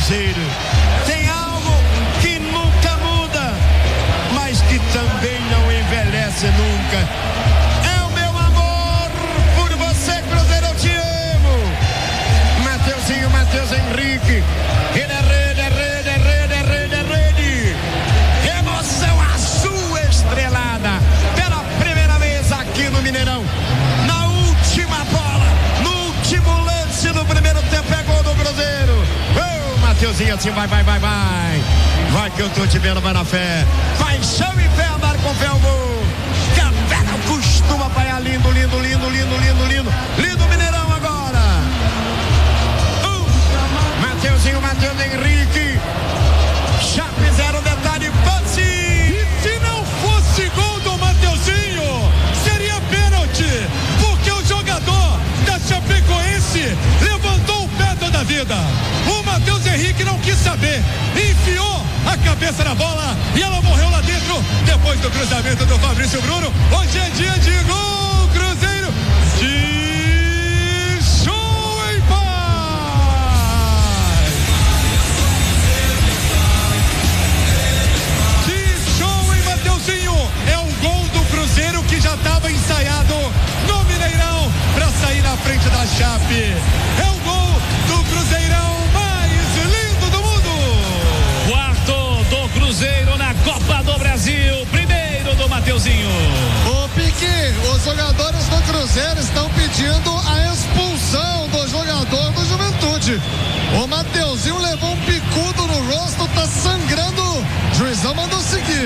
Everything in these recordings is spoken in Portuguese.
Cruzeiro. Tem algo que nunca muda, mas que também não envelhece nunca. É o meu amor por você, Cruzeiro, eu te amo. Mateuzinho, Matheus Henrique. Ele é rede, é rede, é rede, é rede, é rede. Emoção azul estrelada pela primeira vez aqui no Mineirão. Na última bola, no último lance do primeiro tempo, é gol do Cruzeiro. Oh, Mateuzinho, assim vai. Vai que eu tô te vendo, vai na fé. Paixão e fé, andar com fé, o gol. Cavela costuma apanhar lindo, lindo, lindo, lindo, lindo, lindo. Lindo Mineirão agora. Mateuzinho, Matheus Henrique. Chape 0, detalhe, passe. E se não fosse gol do Mateuzinho, seria pênalti, porque o jogador da Chapecoense levantou o pé toda a vida. O Matheus Henrique não quis saber, enfiou a cabeça na bola e ela morreu lá dentro, depois do cruzamento do Fabrício Bruno. Hoje é dia de gol, Cruzeiro, de show em paz. De show em Mateuzinho, é o gol do Cruzeiro que já estava ensaiado no Mineirão para sair na frente da Chape. É o gol do Cruzeirão mais lindo do mundo. Quarto do Cruzeiro na Copa do Brasil, primeiro do Mateuzinho. Ô Pique, os jogadores do Cruzeiro estão pedindo a expulsão do jogador do Juventude. O Mateuzinho levou um picudo no rosto, tá sangrando. O juizão mandou seguir.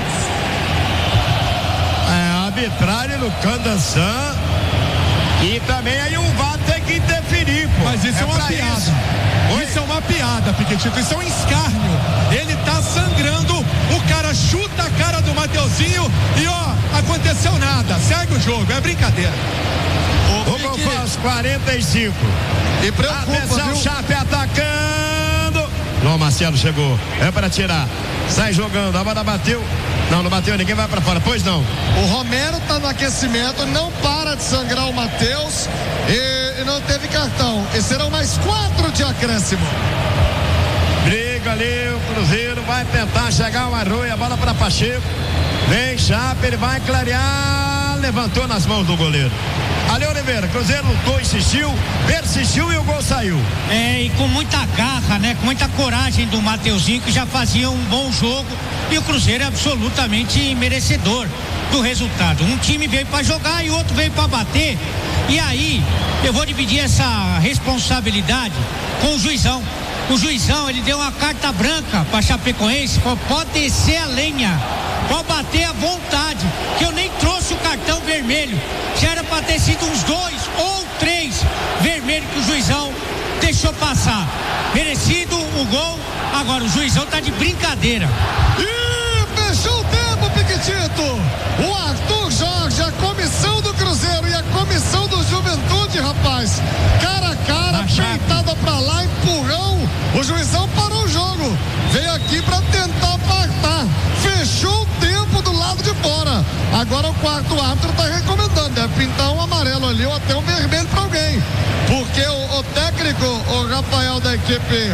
É arbitrário no Candançã. E também aí o VAR tem que interferir, pô. Mas isso é uma piada. Isso é uma piada, Piquetito. Isso é um escárnio. Ele tá sangrando. O cara chuta a cara do Mateuzinho e ó, aconteceu nada. Segue o jogo, é brincadeira. O gol faz 45. E preocupa, atenção, viu? Chape atacando. Não, Marcelo chegou. É para tirar. Sai jogando. A bola bateu. Não bateu, ninguém vai para fora. Pois não. O Romero tá no aquecimento, não para de sangrar o Matheus e não teve cartão. E serão mais 4 de acréscimo. Briga ali, o Cruzeiro vai tentar chegar o Arroio, a bola para Pacheco. Vem Chape, ele vai clarear. Levantou nas mãos do goleiro. Ali Oliveira, Cruzeiro lutou, insistiu, persistiu e o gol saiu. E com muita garra, né? Com muita coragem do Mateuzinho, que já fazia um bom jogo. E o Cruzeiro é absolutamente merecedor do resultado. Um time veio para jogar e o outro veio para bater. E aí, eu vou dividir essa responsabilidade com o juizão. O juizão, ele deu uma carta branca para Chapecoense, pode descer a lenha, pode bater à vontade, que eu nem trouxe o cartão vermelho. Já era para ter sido uns 2 ou 3 vermelhos que o juizão deixou passar. Merecido o gol, agora o juizão tá de brincadeira. Fechou o tempo, Piquetito. O Arthur Jorge, a comissão do Cruzeiro e a comissão do Juventude, rapaz. Cara a cara, peitada pra lá, empurrão. O juizão parou o jogo. Veio aqui pra tentar apartar. Fechou o tempo do lado de fora. Agora o quarto árbitro tá recomendando. Deve pintar um amarelo ali ou até um vermelho pra alguém. Porque o técnico, o Rafael da equipe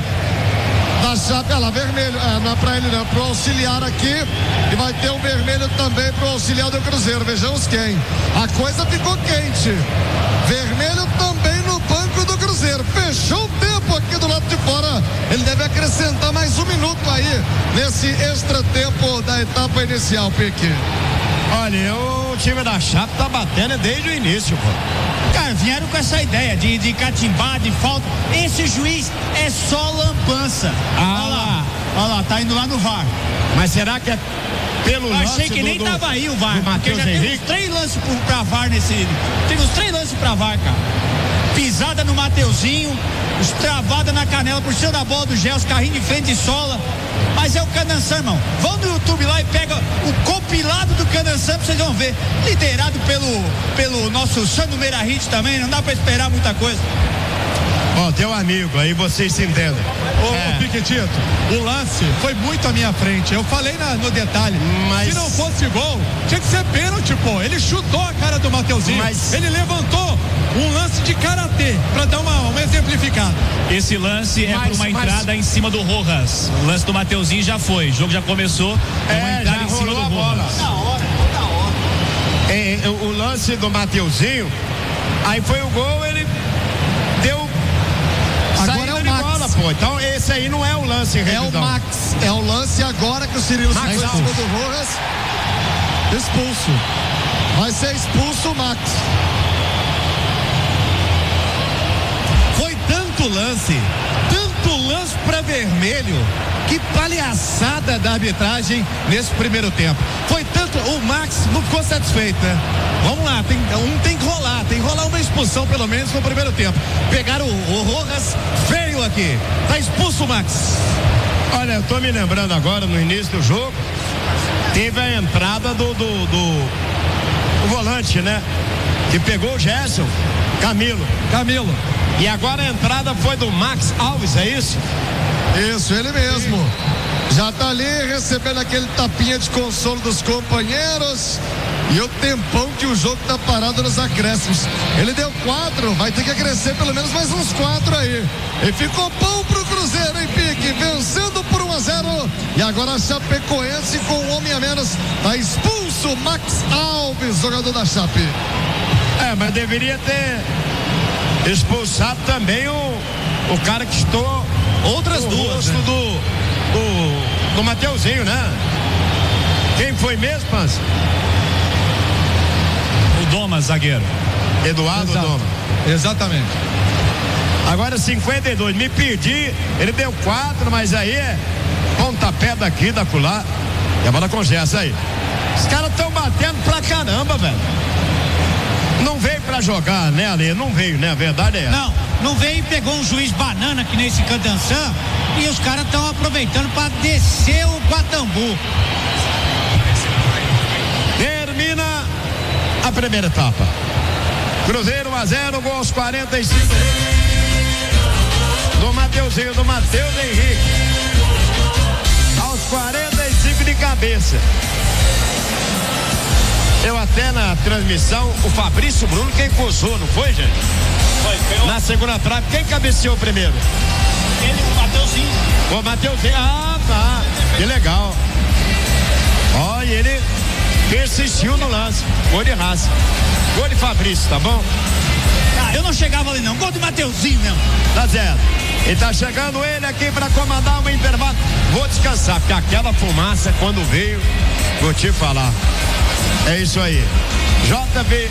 da Chape, lá, vermelho, não é pra ele não, pro auxiliar aqui, e vai ter um vermelho também pro auxiliar do Cruzeiro, vejamos quem. A coisa ficou quente, vermelho também no banco do Cruzeiro, fechou o tempo aqui do lado de fora, ele deve acrescentar mais 1 minuto aí, nesse extra tempo da etapa inicial, Pique. Olha, o time da Chape tá batendo desde o início, pô. Cara, vieram com essa ideia de catimbar, de falta. Esse juiz é só lambança. Olha lá, tá indo lá no VAR. Mas será que é pelo lance? Achei que nem tava aí o VAR. Porque já tem uns 3 lances pra VAR nesse. Tem uns 3 lances pra VAR, cara. Pisada no Mateuzinho, travada na canela por cima da bola do Gelson, carrinho de frente de sola. Mas é o Candançã, irmão. Vão no YouTube lá e pega o compilado do Candançã pra vocês vão ver. Liderado pelo nosso Sandro Meirahit também, não dá pra esperar muita coisa. Ó, teu amigo, aí vocês se entendem. Ô Piquetito, o lance foi muito à minha frente. Eu falei no detalhe. Mas se não fosse gol, tinha que ser pênalti, pô. Ele chutou a cara do Mateuzinho. Mas ele levantou um lance de karatê pra dar uma exemplificado. Esse lance é por uma entrada em cima do Rojas. O lance do Mateuzinho já foi. O jogo já começou. Uma entrada já em cima do rolou a bola. Rojas. O lance do Mateuzinho, aí foi o gol, ele deu. Agora é o Max. Bola, pô. Então esse aí não é o lance, É o Max. É o lance agora que o Cirilo saiu em cima do Rojas. Expulso. Vai ser expulso o Max. Foi tanto lance para vermelho. Que palhaçada da arbitragem nesse primeiro tempo. Foi tanto, o Max não ficou satisfeito, né? Vamos lá, tem que rolar uma expulsão pelo menos no primeiro tempo. Pegaram o Rojas feio aqui. Tá expulso o Max. Olha, eu tô me lembrando agora, no início do jogo, teve a entrada do volante, né? Que pegou o Gerson, Camilo. E agora a entrada foi do Max Alves, é isso? Isso, ele mesmo. Já tá ali recebendo aquele tapinha de consolo dos companheiros. E o tempão que o jogo tá parado nos acréscimos. Ele deu 4, vai ter que crescer pelo menos mais uns 4 aí. E ficou bom pro Cruzeiro, hein, Pique? Vencendo por 1-0. E agora a Chapecoense com um homem a menos. Tá expulso Max Alves, jogador da Chape. Mas deveria ter expulsado também o cara que estou outras duas, né? do Mateuzinho, né? Quem foi mesmo, Pança? O Domas, zagueiro. Eduardo Domas. Exatamente. Agora 52, me perdi, ele deu 4, mas aí é pontapé daqui, da acolá, e a bola congesta aí. Os caras estão batendo pra caramba, velho. Não veio pra jogar, né, Ale? Não veio, né? A verdade é essa. Não veio e pegou um juiz banana que nesse Candançã e os caras estão aproveitando pra descer o Guatambu. Termina a primeira etapa. Cruzeiro 1-0, gol aos 45 do Mateuzinho, do Matheus Henrique. Aos 45 de cabeça. Eu até na transmissão, o Fabrício Bruno, quem coçou, não foi, gente? Foi. Na segunda trave, quem cabeceou primeiro? Ele, o Mateuzinho. O Mateuzinho, tá. Que legal. Olha, ele persistiu no lance. Gol de raça. Gol de Fabrício, tá bom? Eu não chegava ali não, gol de Mateuzinho mesmo. Tá certo. E tá chegando ele aqui pra comandar um intervalo. Vou descansar, porque aquela fumaça, quando veio, vou te falar. É isso aí. JB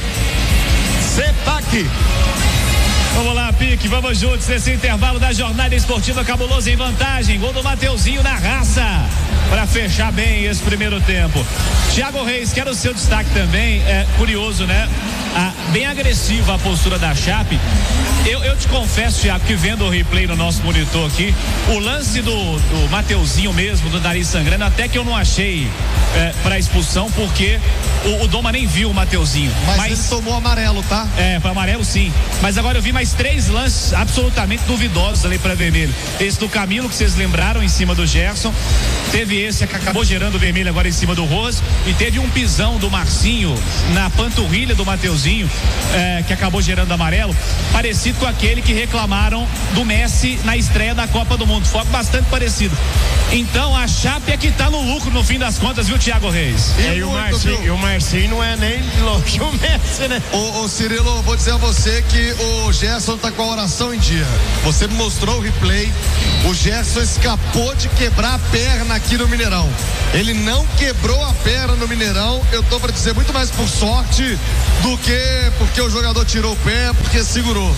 Setac. Vamos lá, Pique, vamos juntos nesse intervalo da jornada esportiva cabulosa em vantagem. Gol do Mateuzinho na raça para fechar bem esse primeiro tempo. Thiago Reis, quero o seu destaque também. É curioso, né? Bem agressiva a postura da Chape. Eu te confesso, Thiago, que vendo o replay no nosso monitor aqui, o lance do Mateuzinho mesmo, do nariz sangrando, até que eu não achei para expulsão, porque o Doma nem viu o Mateuzinho. Mas ele tomou amarelo, tá? Foi amarelo sim. Mas agora eu vi mais 3 lances absolutamente duvidosos ali para vermelho. Esse do Camilo, que vocês lembraram, em cima do Gerson. Teve esse que acabou gerando vermelho agora em cima do Rose. E teve um pisão do Marcinho na panturrilha do Mateuzinho, que acabou gerando amarelo, parecido com aquele que reclamaram do Messi na estreia da Copa do Mundo. Foi bastante parecido. Então a Chape é que tá no lucro no fim das contas, viu, Thiago Reis? E o Marcinho não é nem longe o Messi, né? Ô Cirilo, vou dizer a você que o Gerson tá com a oração em dia. Você me mostrou o replay. O Gerson escapou de quebrar a perna aqui no Mineirão. Ele não quebrou a perna no Mineirão. Eu tô pra dizer muito mais por sorte do que porque o jogador tirou o pé, porque segurou.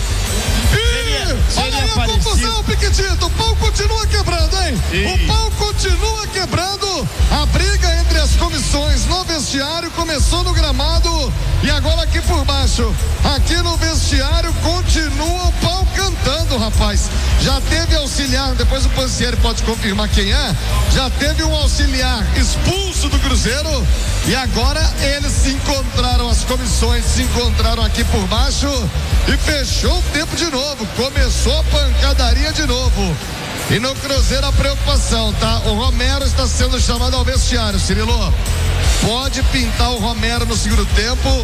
Olha aí a confusão, Piquetito. O pau continua quebrando, hein? O pau continua quebrando. A briga entre as comissões no vestiário começou no gramado e agora aqui por baixo. Aqui no vestiário continua o pau cantando, rapaz. Já teve auxiliar, depois o Pancieri pode confirmar quem é. Já teve um auxiliar expulso do Cruzeiro e agora eles se encontraram, as comissões se encontraram aqui por baixo e fechou o tempo de novo. Começou a pancadaria de novo. E no Cruzeiro a preocupação, tá? O Romero está sendo chamado ao vestiário, Cirilo. Pode pintar o Romero no segundo tempo.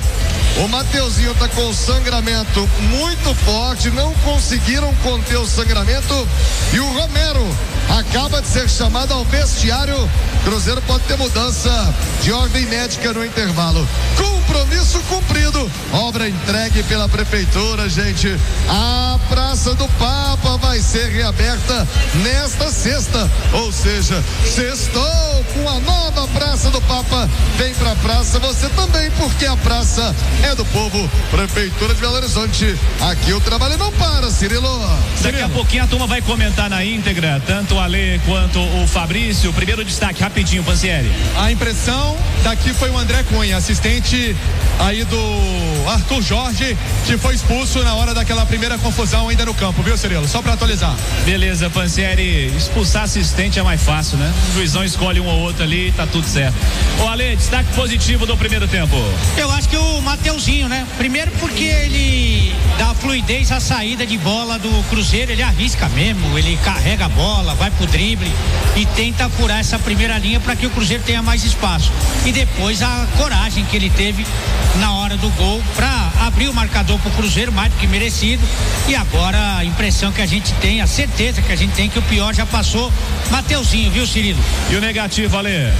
O Mateuzinho tá com sangramento muito forte, não conseguiram conter o sangramento e o Romero acaba de ser chamado ao vestiário. Cruzeiro pode ter mudança de ordem médica no intervalo. Compromisso cumprido, obra entregue pela prefeitura, gente. A Praça do Papa vai ser reaberta nesta sexta, ou seja, sextou com a nova Praça do Papa. Vem pra praça você também, porque a praça é do povo. Prefeitura de Belo Horizonte, aqui o trabalho não para, Cirilo. Daqui a pouquinho a turma vai comentar na íntegra, tanto o Ale quanto o Fabrício. Primeiro destaque, rapidinho, Pansieri. A impressão daqui foi o André Cunha, assistente aí do Arthur Jorge, que foi expulso na hora daquela primeira confusão ainda no campo, viu, Cirilo? Só pra atualizar. Beleza, Pansieri, expulsar assistente é mais fácil, né? O juizão escolhe um ou outro ali, tá tudo certo. Ô Ale, destaque positivo do primeiro tempo. Eu acho que o Mateuzinho, né? Primeiro porque ele dá fluidez à saída de bola do Cruzeiro, ele arrisca mesmo, ele carrega a bola, vai pro drible e tenta furar essa primeira linha para que o Cruzeiro tenha mais espaço. E depois a coragem que ele teve na hora do gol para abrir o marcador pro Cruzeiro, mais do que merecido. E agora a impressão que a gente tem, a certeza que a gente tem que o pior já passou. Mateuzinho, viu, Cirilo? E o negativo, Ale?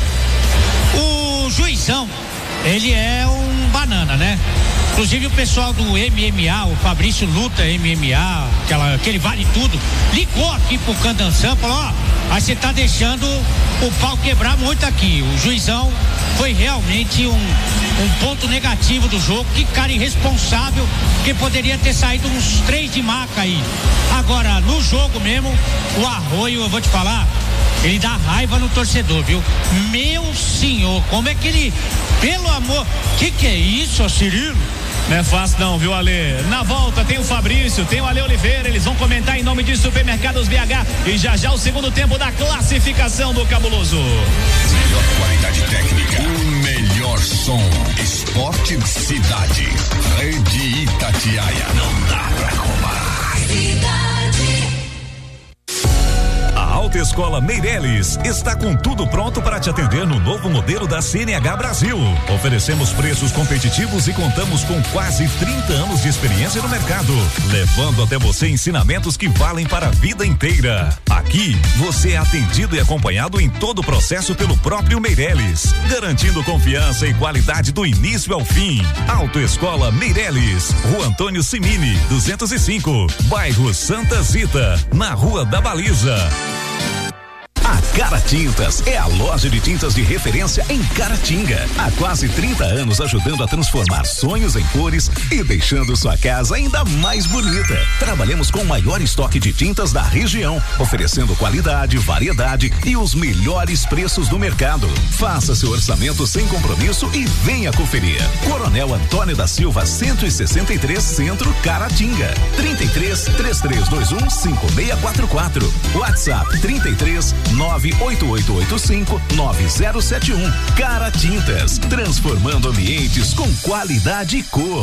O juizão, ele é um banana, né? Inclusive o pessoal do MMA, o Fabrício luta MMA, aquele vale tudo, ligou aqui pro Candançã, falou, ó, aí você tá deixando o pau quebrar muito aqui. O juizão foi realmente um ponto negativo do jogo, que cara irresponsável, que poderia ter saído uns 3 de maca aí. Agora, no jogo mesmo, o Arroio, eu vou te falar, ele dá raiva no torcedor, viu? Meu senhor, como é que ele, pelo amor, que é isso, Cirilo? Não é fácil não, viu, Ale? Na volta tem o Fabrício, tem o Ale Oliveira, eles vão comentar em nome de Supermercados BH e já o segundo tempo da classificação do Cabuloso. Melhor qualidade técnica, o melhor som, esporte cidade, Rede Itatiaia, não dá pra comparar. A Autoescola Meireles está com tudo pronto para te atender no novo modelo da CNH Brasil. Oferecemos preços competitivos e contamos com quase 30 anos de experiência no mercado, levando até você ensinamentos que valem para a vida inteira. Aqui, você é atendido e acompanhado em todo o processo pelo próprio Meireles, garantindo confiança e qualidade do início ao fim. Autoescola Meireles, Rua Antônio Cimini, 205, bairro Santa Zita, na Rua da Baliza. A Cara Tintas é a loja de tintas de referência em Caratinga. Há quase 30 anos ajudando a transformar sonhos em cores e deixando sua casa ainda mais bonita. Trabalhamos com o maior estoque de tintas da região, oferecendo qualidade, variedade e os melhores preços do mercado. Faça seu orçamento sem compromisso e venha conferir. Coronel Antônio da Silva, 163 Centro, Caratinga. 33 3321 5644. WhatsApp 33 98885 9071. Cara Tintas, transformando ambientes com qualidade e cor.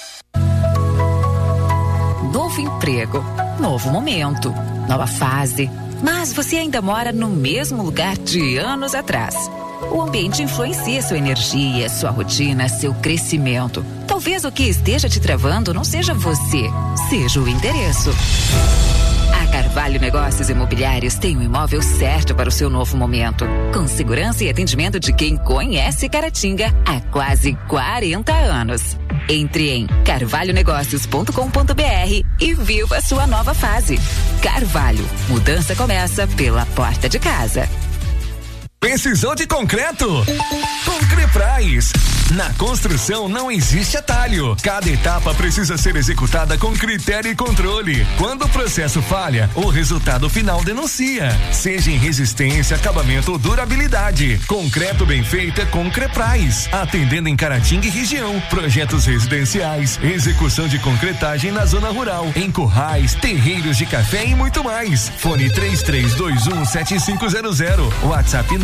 Novo emprego, novo momento, nova fase, mas você ainda mora no mesmo lugar de anos atrás. O ambiente influencia sua energia, sua rotina, seu crescimento. Talvez o que esteja te travando não seja você, seja o endereço. A Carvalho Negócios Imobiliários tem o imóvel certo para o seu novo momento, com segurança e atendimento de quem conhece Caratinga há quase 40 anos. Entre em carvalhonegócios.com.br e viva a sua nova fase. Carvalho, mudança começa pela porta de casa. Precisou de concreto? Concreprais. Na construção não existe atalho. Cada etapa precisa ser executada com critério e controle. Quando o processo falha, o resultado final denuncia. Seja em resistência, acabamento ou durabilidade. Concreto bem feito é Concreprais. Atendendo em Caratinga e região. Projetos residenciais, execução de concretagem na zona rural, em currais, terreiros de café e muito mais. Fone 33217500. WhatsApp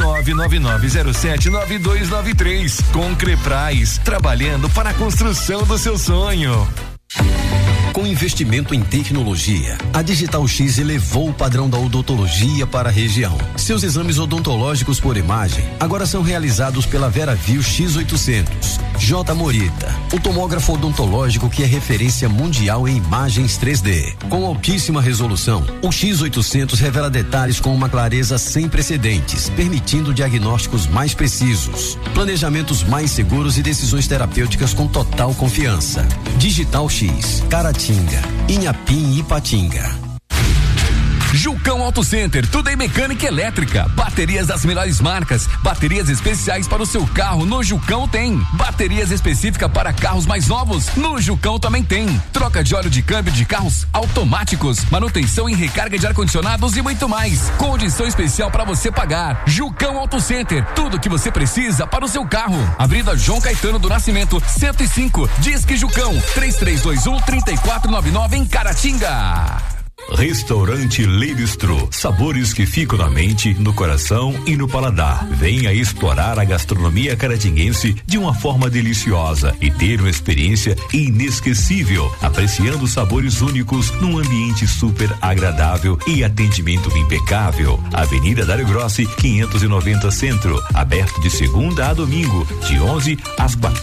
999079293. Concreprais, trabalhando para a construção do seu sonho. Com investimento em tecnologia, a Digital X elevou o padrão da odontologia para a região. Seus exames odontológicos por imagem agora são realizados pela VeraView X800. J. Morita, o tomógrafo odontológico que é referência mundial em imagens 3D. Com altíssima resolução, o X800 revela detalhes com uma clareza sem precedentes, permitindo diagnósticos mais precisos, planejamentos mais seguros e decisões terapêuticas com total confiança. Digital X, Caratinga, Inhapim e Ipatinga. Jucão Auto Center, tudo em mecânica elétrica, baterias das melhores marcas, baterias especiais para o seu carro, no Jucão tem. Baterias específicas para carros mais novos, no Jucão também tem. Troca de óleo de câmbio de carros automáticos, manutenção e recarga de ar-condicionados e muito mais. Condição especial para você pagar. Jucão Auto Center, tudo que você precisa para o seu carro. Avenida João Caetano do Nascimento, 105, Disque Jucão, 3321-3499 em Caratinga. Restaurante Le Bistrô, sabores que ficam na mente, no coração e no paladar. Venha explorar a gastronomia caratinguense de uma forma deliciosa e ter uma experiência inesquecível, apreciando sabores únicos num ambiente super agradável e atendimento impecável. Avenida Dário Grossi, 590 Centro, aberto de segunda a domingo, de 11 às 14.